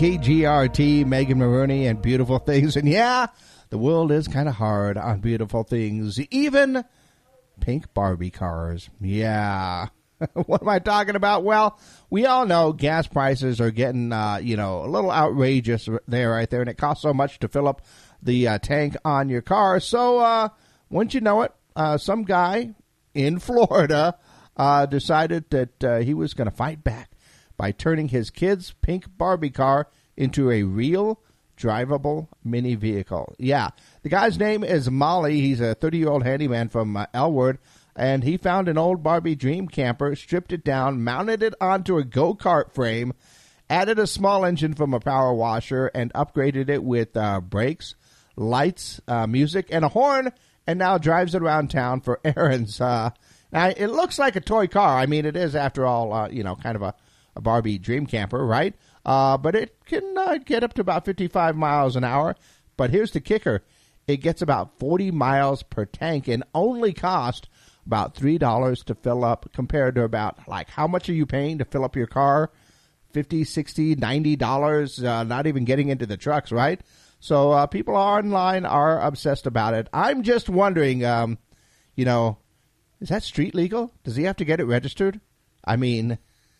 KGRT, Megan Maroney, and Beautiful Things. And yeah, the world is kind of hard on beautiful things, even pink Barbie cars. Yeah. What am I talking about? Well, we all know gas prices are getting, a little outrageous right there, and it costs so much to fill up the tank on your car. So, once you know it, some guy in Florida decided that he was going to fight back by turning his kid's pink Barbie car into a real drivable mini vehicle. Yeah, the guy's name is Molly. He's a 30-year-old handyman from Elwood, and he found an old Barbie dream camper, stripped it down, mounted it onto a go-kart frame, added a small engine from a power washer, and upgraded it with brakes, lights, music, and a horn, and now drives it around town for errands. Now, it looks like a toy car. I mean, it is, after all, kind of a Barbie dream camper, right? But it can get up to about 55 miles an hour. But here's the kicker. It gets about 40 miles per tank and only cost about $3 to fill up, compared to about, how much are you paying to fill up your car? $50, $60, $90, not even getting into the trucks, right? So people online are obsessed about it. I'm just wondering, is that street legal? Does he have to get it registered? I mean,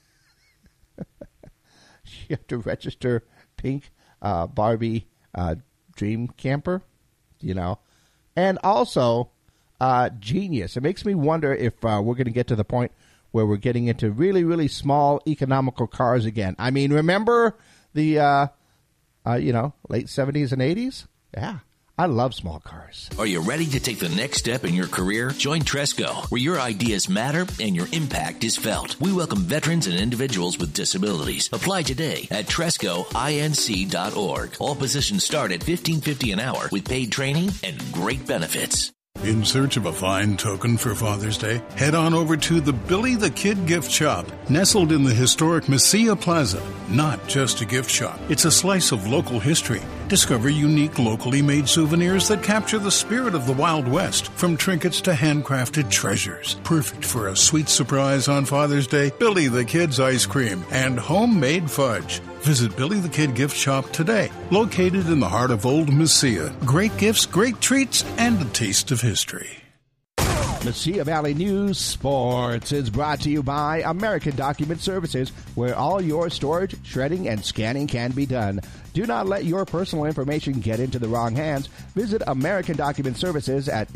you have to register pink Barbie dream camper, And also, genius. It makes me wonder if we're going to get to the point where we're getting into really, really small economical cars again. I mean, remember the, late 70s and 80s? Yeah. I love small cars. Are you ready to take the next step in your career? Join Tresco, where your ideas matter and your impact is felt. We welcome veterans and individuals with disabilities. Apply today at TrescoINC.org. All positions start at $15.50 an hour with paid training and great benefits. In search of a fine token for Father's Day? Head on over to the Billy the Kid gift shop, nestled in the historic Mesilla Plaza. Not just a gift shop, it's a slice of local history. Discover unique, locally made souvenirs that capture the spirit of the Wild West, from trinkets to handcrafted treasures. Perfect for a sweet surprise on Father's Day. Billy the Kid's ice cream and homemade fudge. Visit Billy the Kid gift shop today, located in the heart of Old Mesilla. Great gifts, great treats, and a taste of history. Mesilla Valley News Sports is brought to you by American Document Services, where all your storage, shredding, and scanning can be done. Do not let your personal information get into the wrong hands. Visit American Document Services at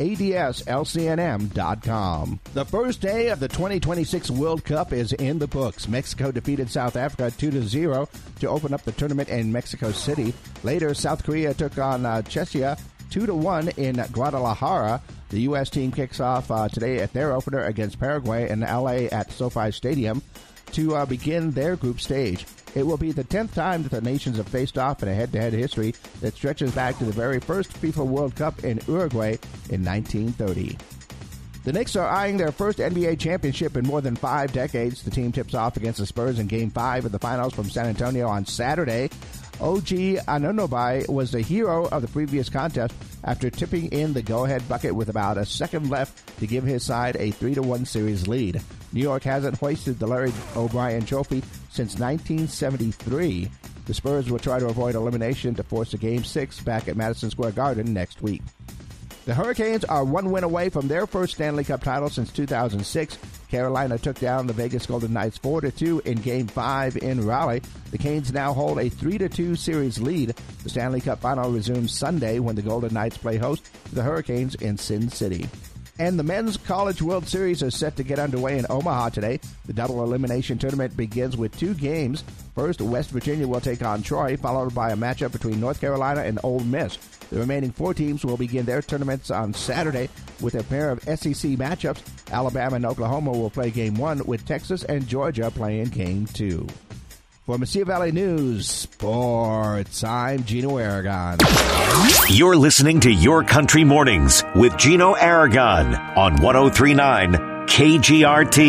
adslcnm.com. The first day of the 2026 World Cup is in the books. Mexico defeated South Africa 2-0 to open up the tournament in Mexico City. Later, South Korea took on Czechia 2-1 in Guadalajara. The U.S. team kicks off today at their opener against Paraguay in L.A. at SoFi Stadium to begin their group stage. It will be the 10th time that the nations have faced off in a head-to-head history that stretches back to the very first FIFA World Cup in Uruguay in 1930. The Knicks are eyeing their first NBA championship in more than 5 decades. The team tips off against the Spurs in Game 5 of the Finals from San Antonio on Saturday. OG Anunoby was the hero of the previous contest after tipping in the go-ahead bucket with about a second left to give his side a 3-1 series lead. New York hasn't hoisted the Larry O'Brien Trophy since 1973. The Spurs will try to avoid elimination to force a Game 6 back at Madison Square Garden next week. The Hurricanes are one win away from their first Stanley Cup title since 2006. Carolina took down the Vegas Golden Knights 4-2 in Game 5 in Raleigh. The Canes now hold a 3-2 series lead. The Stanley Cup final resumes Sunday when the Golden Knights play host to the Hurricanes in Sin City. And the Men's College World Series are set to get underway in Omaha today. The double elimination tournament begins with 2 games. First, West Virginia will take on Troy, followed by a matchup between North Carolina and Ole Miss. The remaining 4 teams will begin their tournaments on Saturday with a pair of SEC matchups. Alabama and Oklahoma will play Game 1, with Texas and Georgia playing Game 2. For Mesilla Valley News Sports, I'm Gino Aragon. You're listening to Your Country Mornings with Gino Aragon on 103.9 KGRT.